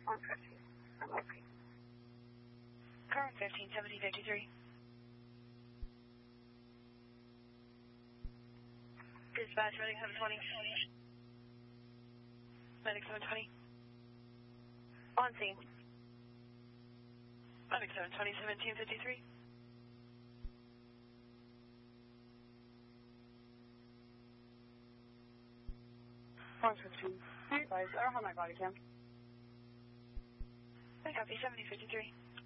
150. I'm okay. Car 15, 7053. Dispatch, Medic 720. Medic 720. On scene. Medic 720, 1753. I don't have my body cam. I copy, 7053.